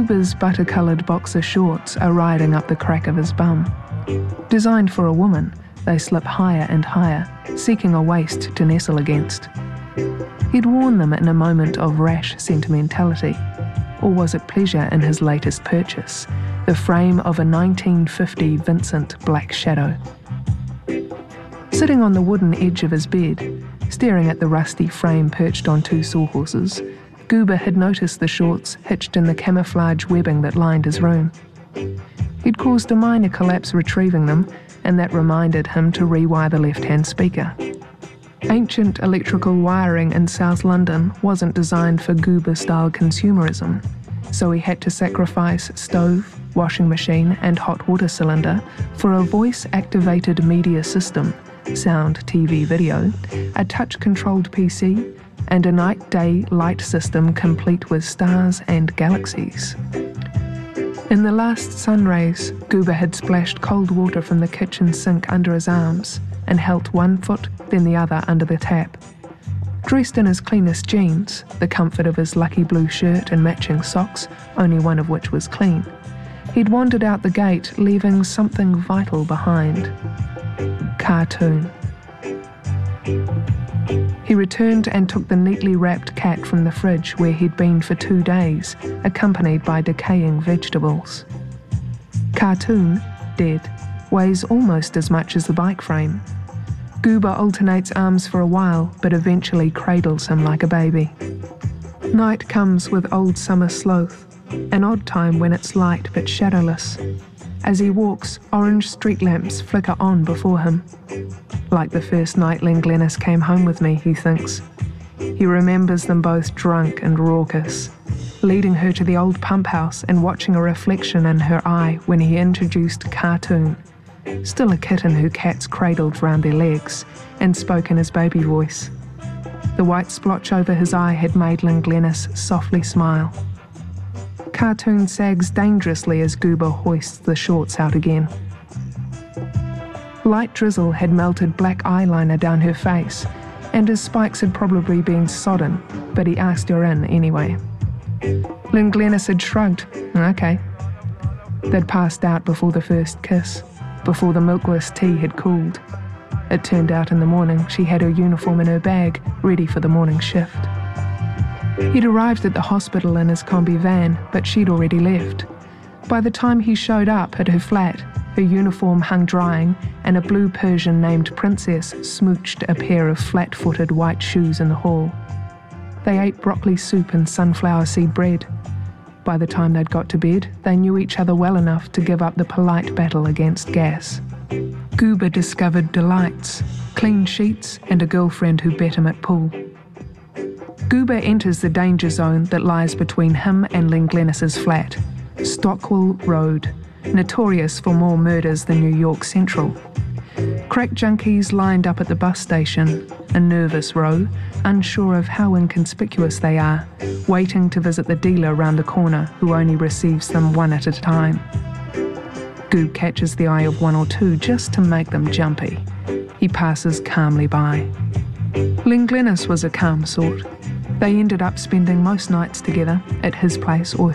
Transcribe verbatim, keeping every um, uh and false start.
Goober's butter-coloured boxer shorts are riding up the crack of his bum. Designed for a woman, they slip higher and higher, seeking a waist to nestle against. He'd worn them in a moment of rash sentimentality, or was it pleasure in his latest purchase, the frame of a nineteen fifty Vincent Black Shadow. Sitting on the wooden edge of his bed, staring at the rusty frame perched on two sawhorses, Goober had noticed the shorts hitched in the camouflage webbing that lined his room. He'd caused a minor collapse retrieving them, and that reminded him to rewire the left-hand speaker. Ancient electrical wiring in South London wasn't designed for Goober-style consumerism, so he had to sacrifice stove, washing machine and hot water cylinder for a voice-activated media system, sound, T V, video, a touch-controlled P C, and a night-day light system complete with stars and galaxies. In the last sun rays, Goober had splashed cold water from the kitchen sink under his arms and held one foot, then the other under the tap. Dressed in his cleanest jeans, the comfort of his lucky blue shirt and matching socks, only one of which was clean, he'd wandered out the gate, leaving something vital behind. Cartoon. He returned and took the neatly wrapped cat from the fridge where he'd been for two days, accompanied by decaying vegetables. Cartoon, dead, weighs almost as much as the bike frame. Goober alternates arms for a while, but eventually cradles him like a baby. Night comes with old summer sloth, an odd time when it's light but shadowless. As he walks, orange street lamps flicker on before him. Like the first night Len Glennis came home with me, he thinks. He remembers them both drunk and raucous, leading her to the old pump house and watching a reflection in her eye when he introduced Cartoon, still a kitten who cats cradled round their legs, and spoke in his baby voice. The white splotch over his eye had made Len Glennis softly smile. Cartoon sags dangerously as Goober hoists the shorts out again. Light drizzle had melted black eyeliner down her face, and his spikes had probably been sodden, but he asked her in anyway. Len Glennis had shrugged. Okay. They'd passed out before the first kiss, before the milkless tea had cooled. It turned out in the morning she had her uniform in her bag, ready for the morning shift. He'd arrived at the hospital in his combi van, but she'd already left. By the time he showed up at her flat, her uniform hung drying, and a blue Persian named Princess smooched a pair of flat-footed white shoes in the hall. They ate broccoli soup and sunflower seed bread. By the time they'd got to bed, they knew each other well enough to give up the polite battle against gas. Goober discovered delights, clean sheets, and a girlfriend who bet him at pool. Goober enters the danger zone that lies between him and Len Glennis's flat, Stockwell Road, notorious for more murders than New York Central. Crack junkies lined up at the bus station, a nervous row, unsure of how inconspicuous they are, waiting to visit the dealer round the corner who only receives them one at a time. Goob catches the eye of one or two just to make them jumpy. He passes calmly by. Len Glennis was a calm sort. They ended up spending most nights together at his place or